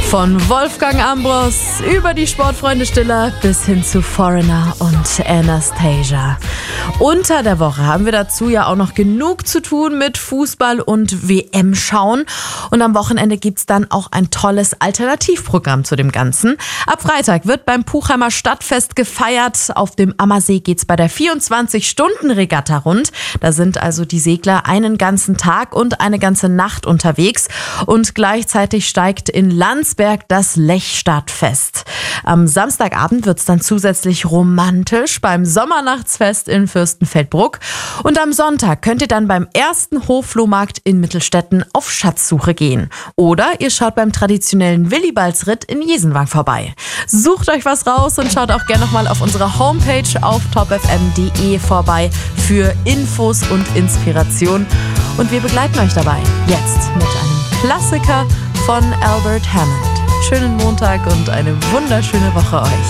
Von Wolfgang Ambros über die Sportfreunde Stiller bis hin zu Foreigner und Anastasia. Unter der Woche haben wir dazu ja auch noch genug zu tun mit Fußball und WM schauen. Und am Wochenende gibt's dann auch ein tolles Alternativprogramm zu dem Ganzen. Ab Freitag wird beim Puchheimer Stadtfest gefeiert. Auf dem Ammersee geht's bei der 24-Stunden-Regatta rund. Da sind also die Segler einen ganzen Tag und eine ganze Nacht unterwegs. Und gleichzeitig steigt in Landsberg das Lechstadtfest. Am Samstagabend wird's dann zusätzlich romantisch beim Sommernachtsfest in Fürstenfeldbruck. Und am Sonntag könnt ihr dann beim ersten Hofflohmarkt in Mittelstetten auf Schatzsuche gehen. Oder ihr schaut beim traditionellen Willibaldsritt in Jesenwang vorbei. Sucht euch was raus und schaut auch gerne nochmal auf unserer Homepage auf topfm.de vorbei für Infos und Inspiration. Und wir begleiten euch dabei jetzt mit einem Klassiker von Albert Hammond. Schönen Montag und eine wunderschöne Woche euch.